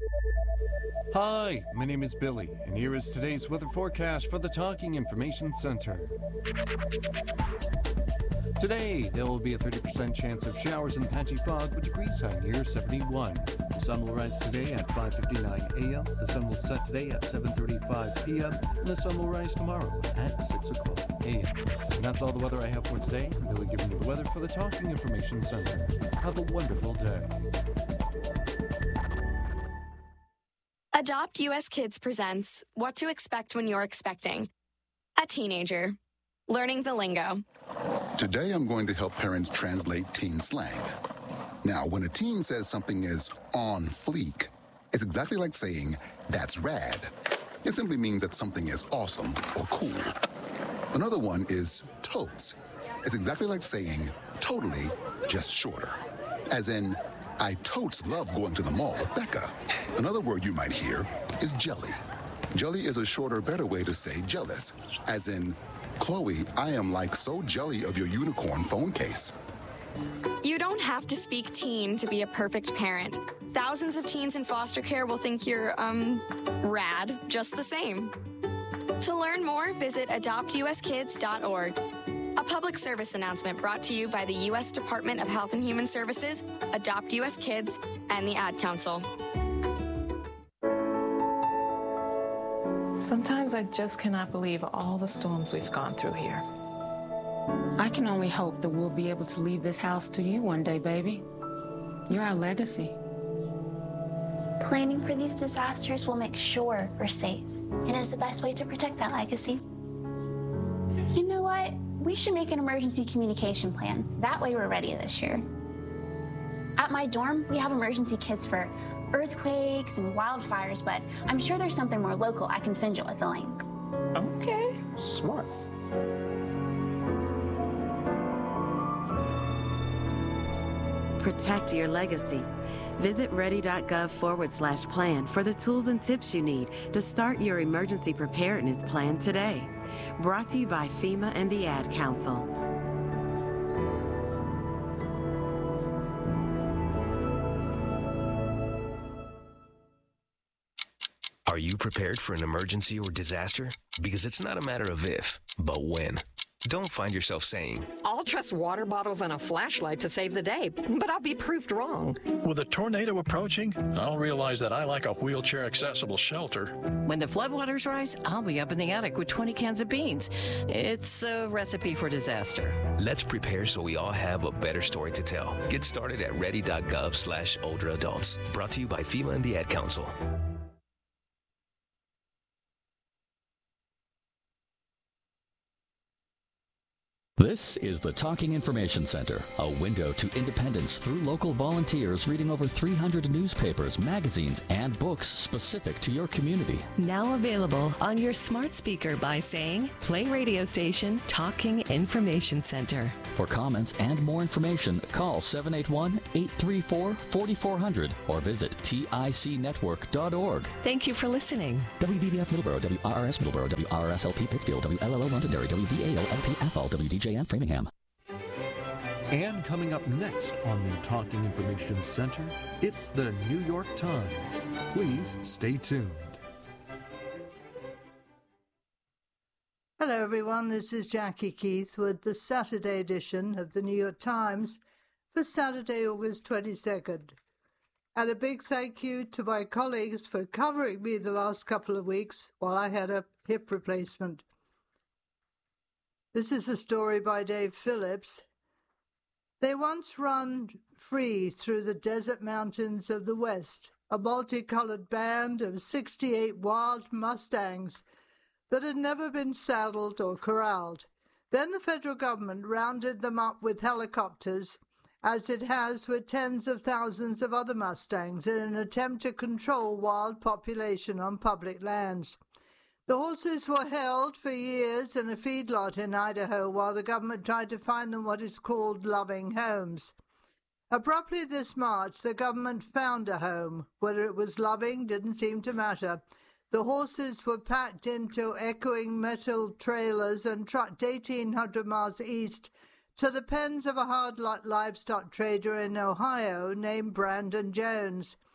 Hi, my name is Billy, and here is today's weather forecast for the Talking Information Center. Today, there will be a 30% chance of showers and patchy fog with degrees high near 71. The sun will rise today at 5:59 a.m., the sun will set today at 7:35 p.m., and the sun will rise tomorrow at 6 o'clock a.m. And that's all the weather I have for today. I'm Billy giving you the weather for the Talking Information Center. Have a wonderful day. Adopt US Kids presents What to Expect When You're Expecting a Teenager. Learning the lingo. Today I'm going to help parents translate teen slang. Now, when a teen says something is on fleek, it's exactly like saying, that's rad. It simply means that something is awesome or cool. Another one is totes. It's exactly like saying, totally, just shorter. As in, I totes love going to the mall with Becca. Another word you might hear is jelly. Jelly is a shorter, better way to say jealous. As in, Chloe, I am like so jelly of your unicorn phone case. You don't have to speak teen to be a perfect parent. Thousands of teens in foster care will think you're, rad just the same. To learn more, visit adoptuskids.org. A public service announcement brought to you by the U.S. Department of Health and Human Services, Adopt U.S. Kids, and the Ad Council. Sometimes I just cannot believe all the storms we've gone through here. I can only hope that we'll be able to leave this house to you one day, baby. You're our legacy. Planning for these disasters will make sure we're safe, and is the best way to protect that legacy. You know what? We should make an emergency communication plan. That way we're ready this year. At my dorm, we have emergency kits for earthquakes and wildfires, but I'm sure there's something more local I can send you with a link. Okay. Smart. Protect your legacy. Visit ready.gov/plan for the tools and tips you need to start your emergency preparedness plan today. Brought to you by FEMA and the Ad Council. Are you prepared for an emergency or disaster? Because it's not a matter of if, but when. Don't find yourself saying, I'll trust water bottles and a flashlight to save the day, but I'll be proved wrong. With a tornado approaching, I'll realize that I like a wheelchair-accessible shelter. When the floodwaters rise, I'll be up in the attic with 20 cans of beans. It's a recipe for disaster. Let's prepare so we all have a better story to tell. Get started at ready.gov/older adults. Brought to you by FEMA and the Ad Council. This is the Talking Information Center, a window to independence through local volunteers reading over 300 newspapers, magazines, and books specific to your community. Now available on your smart speaker by saying, play radio station Talking Information Center. For comments and more information, call 781-834-4400 or visit ticnetwork.org. Thank you for listening. WVBF Middleborough, WRRS Middleborough, WRSLP Pittsfield, WLLO Londonderry, WVAO-LP Athol, WDJN Framingham. And coming up next on the Talking Information Center, it's the New York Times. Please stay tuned. Hello, everyone. This is Jackie Keith with the Saturday edition of the New York Times for Saturday, August 22nd. And a big thank you to my colleagues for covering me the last couple of weeks while I had a hip replacement. This is a story by Dave Phillips. They once run free through the desert mountains of the West, a multicolored band of 68 wild Mustangs that had never been saddled or corralled. Then the federal government rounded them up with helicopters, as it has with tens of thousands of other Mustangs, in an attempt to control wild population on public lands. The horses were held for years in a feedlot in Idaho while the government tried to find them what is called loving homes. Abruptly this March, the government found a home. Whether it was loving didn't seem to matter. The horses were packed into echoing metal trailers and trucked 1,800 miles east to the pens of a hard-lot livestock trader in Ohio named Brandon Jones,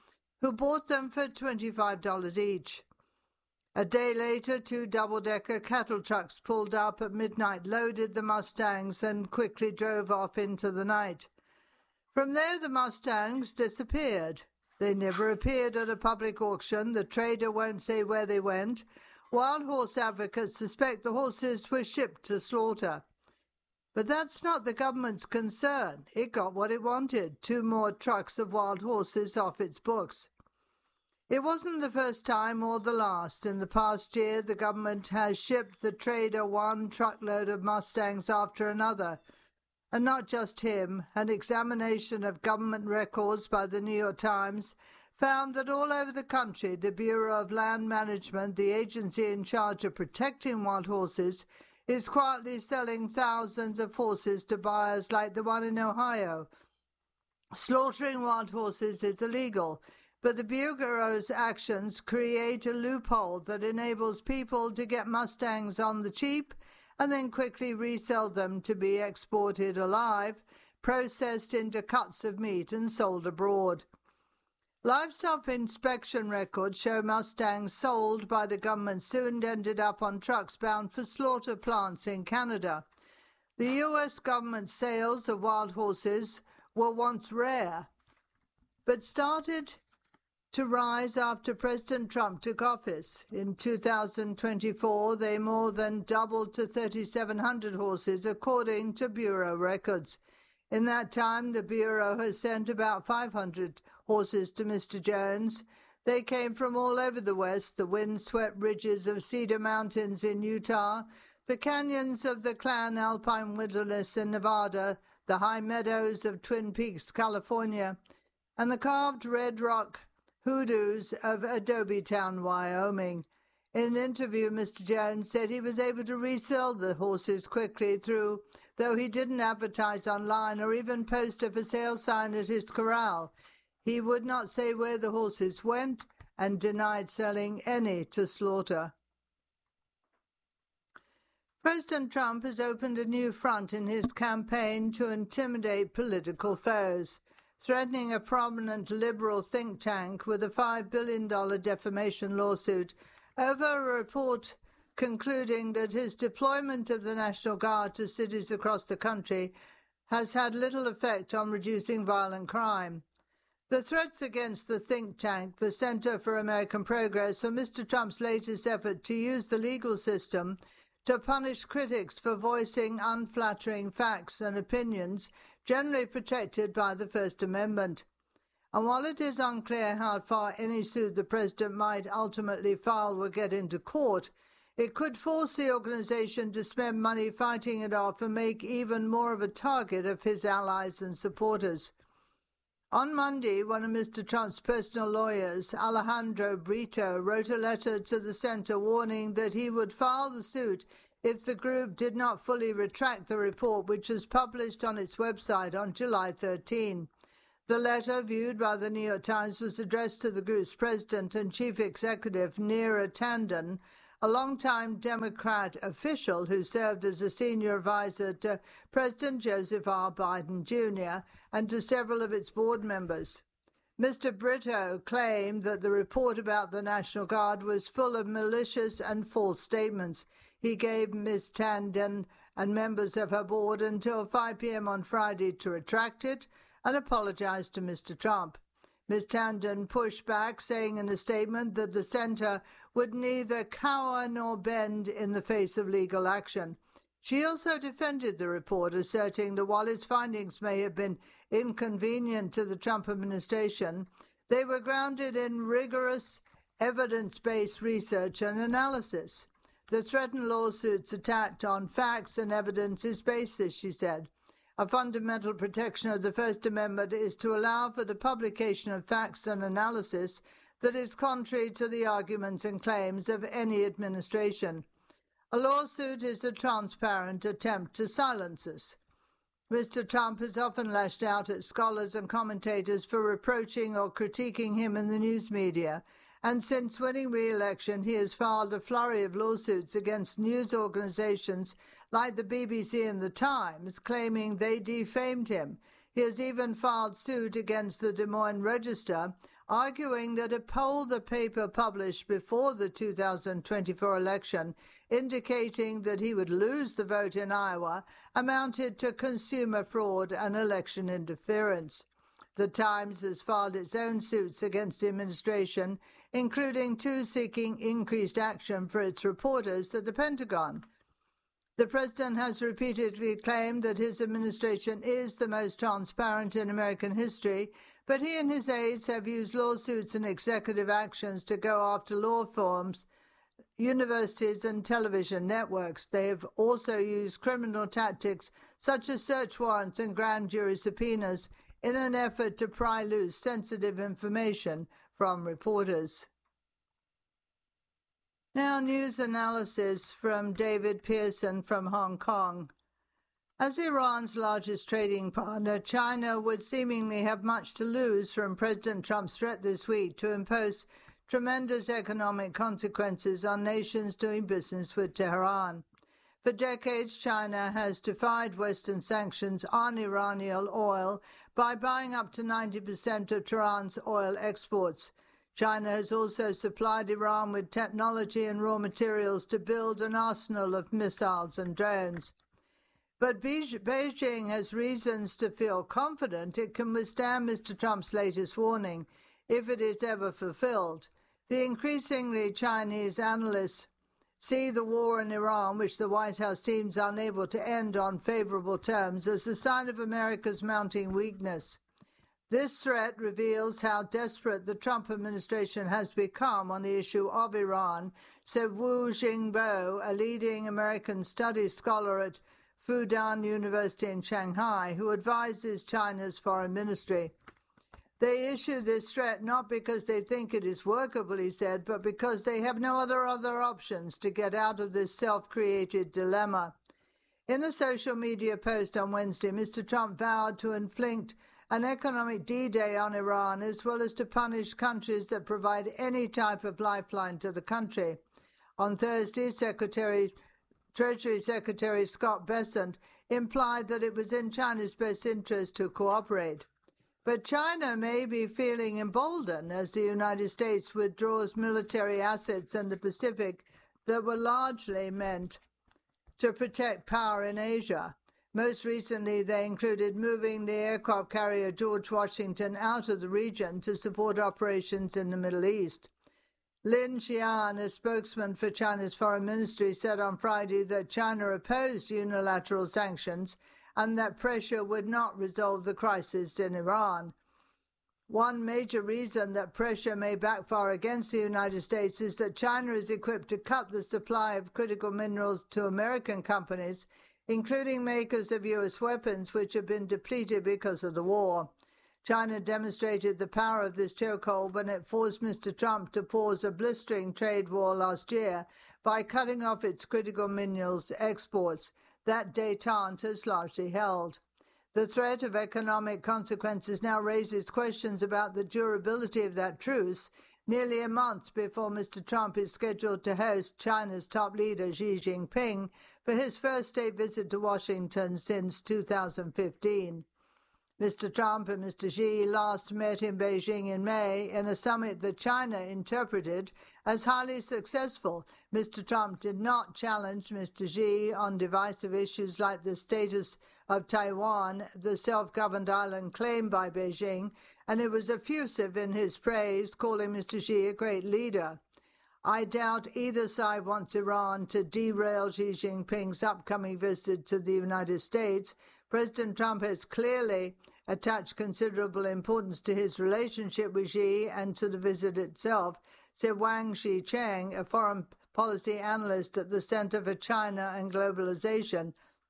who bought them for $25 each. A day later, 2 double-decker cattle trucks pulled up at midnight, loaded the Mustangs, and quickly drove off into the night. From there, the Mustangs disappeared. They never appeared at a public auction. The trader won't say where they went. Wild horse advocates suspect the horses were shipped to slaughter. But that's not the government's concern. It got what it wanted, 2 more trucks of wild horses off its books. It wasn't the first time or the last. In the past year, the government has shipped the trader 1 truckload of Mustangs after another. And not just him. An examination of government records by the New York Times found that all over the country, the Bureau of Land Management, the agency in charge of protecting wild horses, is quietly selling thousands of horses to buyers like the one in Ohio. Slaughtering wild horses is illegal, but the Bureau's actions create a loophole that enables people to get Mustangs on the cheap and then quickly resell them to be exported alive, processed into cuts of meat and sold abroad. Livestock inspection records show Mustangs sold by the government soon ended up on trucks bound for slaughter plants in Canada. The U.S. government sales of wild horses were once rare, but started to rise after President Trump took office. In 2024, they more than doubled to 3,700 horses, according to Bureau records. In that time, the Bureau has sent about 500 horses to Mr. Jones. They came from all over the West, the wind-swept ridges of Cedar Mountains in Utah, the canyons of the Clan Alpine Wilderness in Nevada, the high meadows of Twin Peaks, California, and the carved red rock hoodoos of Adobe Town, Wyoming. In an interview, Mr. Jones said he was able to resell the horses quickly though he didn't advertise online or even post a for sale sign at his corral. He would not say where the horses went and denied selling any to slaughter. President Trump has opened a new front in his campaign to intimidate political foes, threatening a prominent liberal think tank with a $5 billion defamation lawsuit over a report concluding that his deployment of the National Guard to cities across the country has had little effect on reducing violent crime. The threats against the think tank, the Center for American Progress, were Mr. Trump's latest effort to use the legal system to punish critics for voicing unflattering facts and opinions generally protected by the First Amendment. And while it is unclear how far any suit the president might ultimately file will get into court, it could force the organization to spend money fighting it off and make even more of a target of his allies and supporters. On Monday, one of Mr. Trump's personal lawyers, Alejandro Brito, wrote a letter to the center warning that he would file the suit if the group did not fully retract the report, which was published on its website on July 13. The letter, viewed by the New York Times, was addressed to the group's president and chief executive, Neera Tanden, a longtime Democrat official who served as a senior advisor to President Joseph R. Biden Jr. and to several of its board members. Mr. Brito claimed that the report about the National Guard was full of malicious and false statements. He gave Ms. Tanden and members of her board until 5 p.m. on Friday to retract it and apologize to Mr. Trump. Ms. Tanden pushed back, saying in a statement that the center would neither cower nor bend in the face of legal action. She also defended the report, asserting that while its findings may have been inconvenient to the Trump administration, they were grounded in rigorous, evidence-based research and analysis. The threatened lawsuits attacked on facts and evidence is baseless, she said. A fundamental protection of the First Amendment is to allow for the publication of facts and analysis that is contrary to the arguments and claims of any administration. A lawsuit is a transparent attempt to silence us. Mr. Trump has often lashed out at scholars and commentators for reproaching or critiquing him in the news media, and since winning re-election, he has filed a flurry of lawsuits against news organizations like the BBC and the Times, claiming they defamed him. He has even filed suit against the Des Moines Register arguing that a poll the paper published before the 2024 election indicating that he would lose the vote in Iowa amounted to consumer fraud and election interference. The Times has filed its own suits against the administration, including 2 seeking increased action for its reporters at the Pentagon. The president has repeatedly claimed that his administration is the most transparent in American history, but he and his aides have used lawsuits and executive actions to go after law firms, universities, and television networks. They have also used criminal tactics such as search warrants and grand jury subpoenas in an effort to pry loose sensitive information from reporters. Now, news analysis from David Pearson from Hong Kong. As Iran's largest trading partner, China would seemingly have much to lose from President Trump's threat this week to impose tremendous economic consequences on nations doing business with Tehran. For decades, China has defied Western sanctions on Iranian oil by buying up to 90% of Tehran's oil exports. China has also supplied Iran with technology and raw materials to build an arsenal of missiles and drones. But Beijing has reasons to feel confident it can withstand Mr. Trump's latest warning, if it is ever fulfilled. The increasingly Chinese analysts see the war in Iran, which the White House seems unable to end on favorable terms, as a sign of America's mounting weakness. This threat reveals how desperate the Trump administration has become on the issue of Iran, said Wu Jingbo, a leading American studies scholar at Fudan University in Shanghai, who advises China's foreign ministry. They issue this threat not because they think it is workable, he said, but because they have no other options to get out of this self-created dilemma. In a social media post on Wednesday, Mr. Trump vowed to inflict an economic D-Day on Iran, as well as to punish countries that provide any type of lifeline to the country. On Thursday, Treasury Secretary Scott Bessent implied that it was in China's best interest to cooperate. But China may be feeling emboldened as the United States withdraws military assets in the Pacific that were largely meant to protect power in Asia. Most recently, they included moving the aircraft carrier George Washington out of the region to support operations in the Middle East. Lin Xian, a spokesman for China's foreign ministry, said on Friday that China opposed unilateral sanctions and that pressure would not resolve the crisis in Iran. One major reason that pressure may backfire against the United States is that China is equipped to cut the supply of critical minerals to American companies, including makers of U.S. weapons, which have been depleted because of the war. China demonstrated the power of this chokehold when it forced Mr. Trump to pause a blistering trade war last year by cutting off its critical minerals exports. That détente has largely held. The threat of economic consequences now raises questions about the durability of that truce, nearly a month before Mr. Trump is scheduled to host China's top leader Xi Jinping for his first state visit to Washington since 2015. Mr. Trump and Mr. Xi last met in Beijing in May in a summit that China interpreted as highly successful. Mr. Trump did not challenge Mr. Xi on divisive issues like the status of Taiwan, the self-governed island claimed by Beijing, and it was effusive in his praise, calling Mr. Xi a great leader. I doubt either side wants Iran to derail Xi Jinping's upcoming visit to the United States. President Trump has clearly attached considerable importance to his relationship with Xi and to the visit itself, said Wang Shicheng, a foreign policy analyst at the Center for China and Globalization,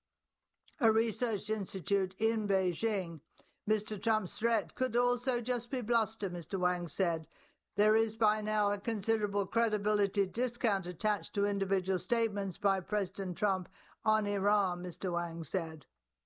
a research institute in Beijing. Mr. Trump's threat could also just be bluster, Mr. Wang said. There is by now a considerable credibility discount attached to individual statements by President Trump on Iran, Mr. Wang said.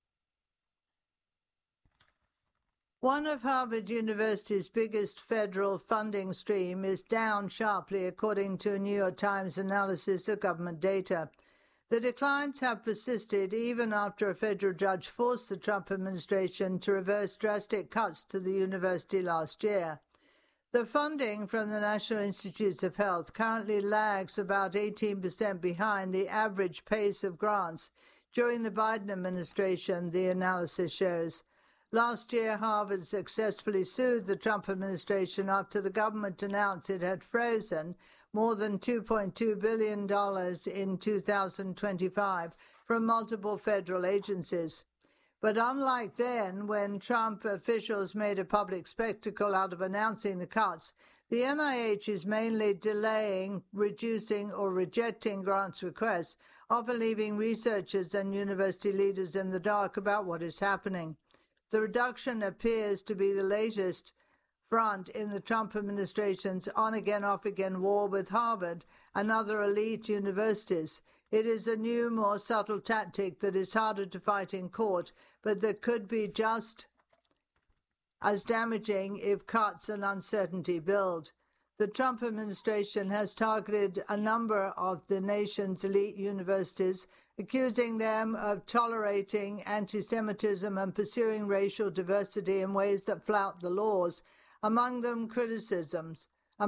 One of Harvard University's biggest federal funding stream is down sharply, according to a New York Times analysis of government data. The declines have persisted even after a federal judge forced the Trump administration to reverse drastic cuts to the university last year. The funding from the National Institutes of Health currently lags about 18% behind the average pace of grants during the Biden administration, the analysis shows. Last year, Harvard successfully sued the Trump administration after the government announced it had frozen more than $2.2 billion in 2025 from multiple federal agencies. But unlike then, when Trump officials made a public spectacle out of announcing the cuts, the NIH is mainly delaying, reducing, or rejecting grants requests, often leaving researchers and university leaders in the dark about what is happening. The reduction appears to be the latest front in the Trump administration's on-again, off-again war with Harvard and other elite universities. It is a new, more subtle tactic that is harder to fight in court, but that could be just as damaging if cuts and uncertainty build. The Trump administration has targeted a number of the nation's elite universities, accusing them of tolerating anti-Semitism and pursuing racial diversity in ways that flout the laws. Among other criticisms,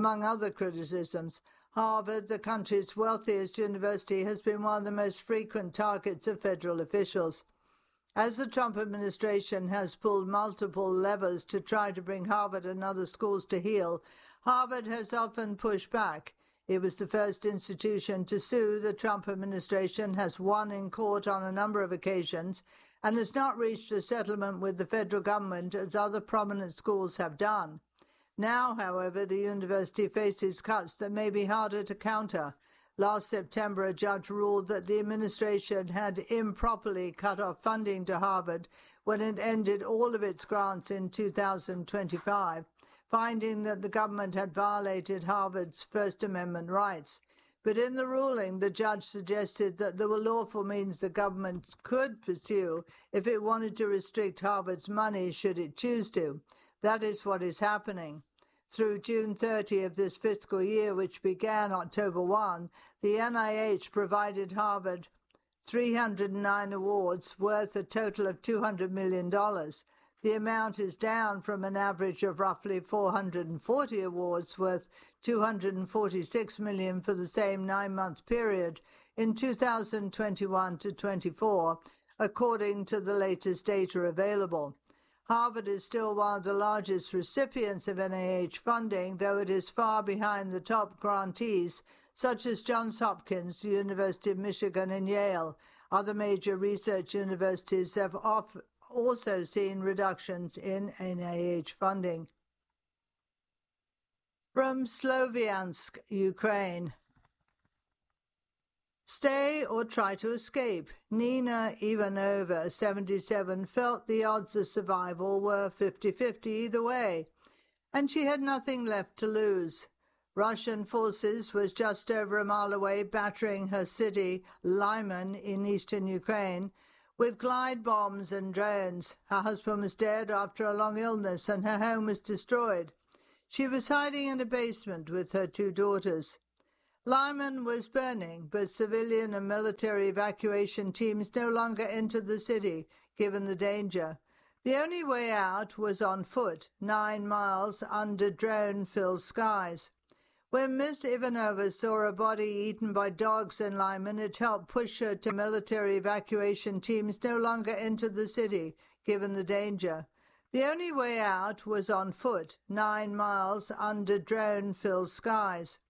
Harvard, the country's wealthiest university, has been one of the most frequent targets of federal officials. As the Trump administration has pulled multiple levers to try to bring Harvard and other schools to heel, Harvard has often pushed back. It was the first institution to sue the Trump administration, has won in court on a number of occasions, and has not reached a settlement with the federal government as other prominent schools have done. Now, however, the university faces cuts that may be harder to counter. Last September, a judge ruled that the administration had improperly cut off funding to Harvard when it ended all of its grants in 2025, finding that the government had violated Harvard's First Amendment rights. But in the ruling, the judge suggested that there were lawful means the government could pursue if it wanted to restrict Harvard's money should it choose to. That is what is happening. Through June 30 of this fiscal year, which began October 1, the NIH provided Harvard 309 awards worth a total of $200 million. The amount is down from an average of roughly 440 awards worth $246 million for the same 9-month period in 2021 to 24, according to the latest data available. Harvard is still one of the largest recipients of NIH funding, though it is far behind the top grantees, such as Johns Hopkins, the University of Michigan, and Yale. Other major research universities have also seen reductions in NIH funding. From Sloviansk, Ukraine. Stay or try to escape. Nina Ivanova, 77, felt the odds of survival were 50-50 either way, and she had nothing left to lose. Russian forces was just over a mile away, battering her city, Lyman, in eastern Ukraine, with glide bombs and drones. Her husband was dead after a long illness, and her home was destroyed. She was hiding in a basement with her 2 daughters. Lyman was burning, but civilian and military evacuation teams no longer entered the city, given the danger. The only way out was on foot, 9 miles under drone-filled skies. When Miss Ivanova saw a body eaten by dogs in Lyman, it helped push her to military evacuation teams no longer entered the city, given the danger. The only way out was on foot, 9 miles under drone-filled skies.